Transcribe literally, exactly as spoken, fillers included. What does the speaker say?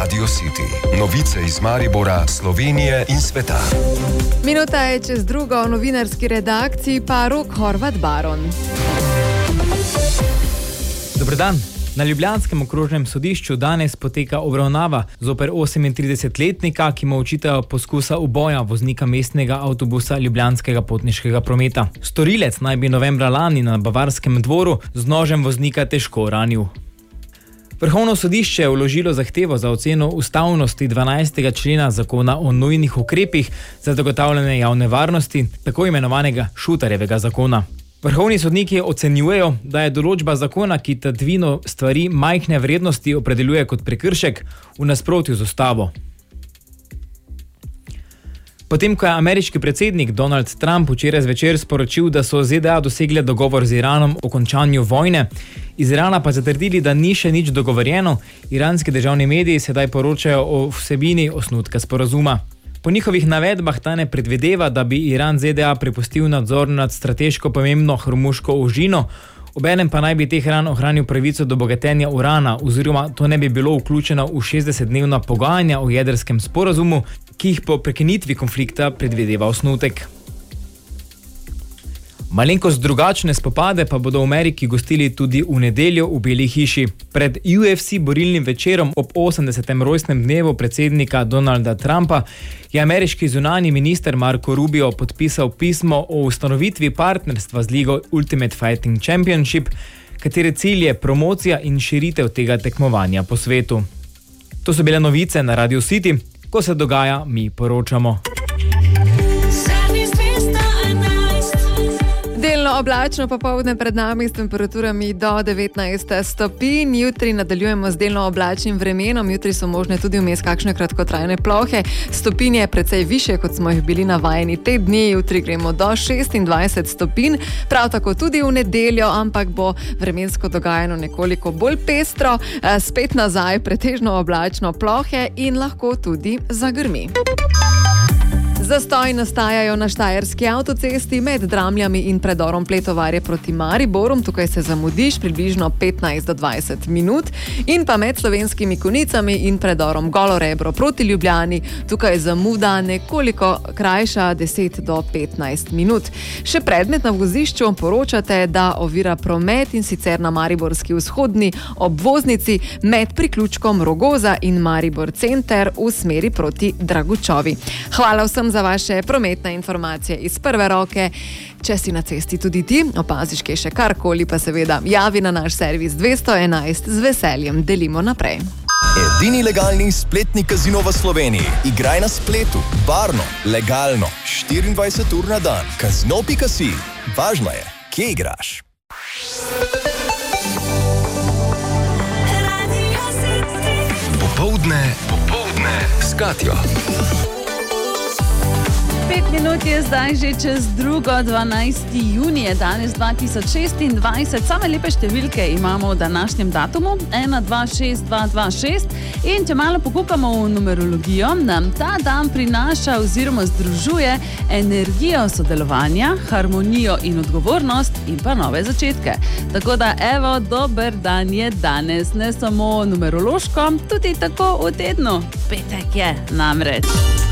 Radio City. Novice iz Maribora, Slovenije in sveta. Minuta je čez drugo, v novinarski redakciji pa Rok Horvat Baron. Dober dan. Na ljubljanskem okrožnem sodišču danes poteka obravnava zoper osemintridesetletnika, ki mu očitajo poskusa uboja voznika mestnega avtobusa ljubljanskega potniškega prometa. Storilec naj bi novembra lani na Bavarskem dvoru z nožem voznika težko ranil. Vrhovno sodišče je vložilo zahtevo za oceno ustavnosti dvanajstega člena zakona o nujnih ukrepih za zagotavljanje javne varnosti, tako imenovanega Šutarjevega zakona. Vrhovni sodniki ocenjujejo, da je določba zakona, ki tatvino stvari majhne vrednosti opredeljuje kot prekršek, v nasprotju z ustavo. Potem, ko je ameriški predsednik Donald Trump včeraj zvečer sporočil, da so Z D A dosegle dogovor z Iranom o končanju vojne, iz Irana pa zatrdili, da ni še nič dogovorjeno, iranski državni mediji sedaj poročajo o vsebini osnutka sporazuma. Po njihovih navedbah ta ne predvideva, da bi Iran Z D A prepustil nadzor nad strateško pomembno hormuško ožino, obenem pa naj bi Tehran ohranil pravico do bogatenja urana, oziroma to ne bi bilo vključeno v šestdesetdnevna pogajanja o jedrskem sporazumu, ki jih po prekinitvi konflikta predvideva osnutek. Malenkost drugačne spopade pa bodo v Ameriki gostili tudi v nedeljo v Beli hiši. Pred U F C borilnim večerom ob osemdesetem rojstnem dnevu predsednika Donalda Trumpa je ameriški zunanji minister Marco Rubio podpisal pismo o ustanovitvi partnerstva z ligo Ultimate Fighting Championship, katere cilj je promocija in širitev tega tekmovanja po svetu. To so bile novice na Radio City. Ko se dogaja, mi poročamo. Delno oblačno popoldne pred nami s temperaturami do devetnajst stopinj. Jutri nadaljujemo z delno oblačnim vremenom. Jutri so možne tudi vmes kakšne kratkotrajne plohe. Stopinje je precej više, kot smo jih bili navajeni te dni. Jutri gremo do šestindvajset stopinj. Prav tako tudi v nedeljo, ampak bo vremensko dogajano nekoliko bolj pestro. Spet nazaj pretežno oblačno plohe in lahko tudi zagrmi. Zastoji nastajajo na štajerski avtocesti med Dramljami in predorom Pletovarje proti Mariborom. Tukaj se zamudiš približno petnajst do dvajset minut. In pa med Slovenskimi Konjicami in predorom Golo Rebro proti Ljubljani. Tukaj je zamuda nekoliko krajša, deset do petnajst minut. Še predmet na vozišču poročate, da ovira promet, in sicer na mariborski vzhodni obvoznici med priključkom Rogoza in Maribor center v smeri proti Dragučovi. Hvala vsem za vaše prometne informacije iz prve roke. Če si na cesti tudi ti, opaziš kaj še karkoli, pa seveda javi na naš servis dvesto enajst, z veseljem delimo naprej. Edini legalni spletni kazino v Sloveniji. Igraj na spletu, varno, legalno, štiriindvajset ur na dan. Kazino pika si. Važno je, kje igraš. Popoldne, popoldne s Katjo. Pet minut je zdaj že čez drugo, dvanajsti junij je danes dva tisoč šestindvajset. Same lepe številke imamo v današnjem datumu, ena, dva, šest, dva, dva, šest. In če malo pokukamo v numerologijo, nam ta dan prinaša oziroma združuje energijo sodelovanja, harmonijo in odgovornost in pa nove začetke. Tako da evo, dober dan je danes, ne samo numerološko, tudi tako v tednu. Petek je namreč.